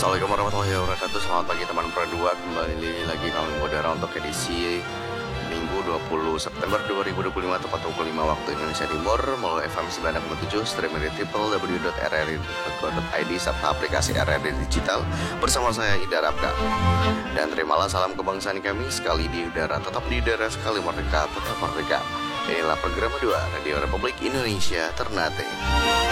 Assalamualaikum warahmatullahi wabarakatuh. Selamat pagi teman Pro 2. Kembali lagi kami mengudara untuk edisi Minggu 20 September 2025 tepat pukul 5 waktu Indonesia Timur melalui FM 96.7, streaming di www.rri.co.id serta aplikasi RRI Digital bersama saya Ida Rabka. Dan terimalah salam kebangsaan kami sekali di udara, tetap di udara, sekali merdeka, tetap merdeka. Inilah program kedua Radio Republik Indonesia Ternate.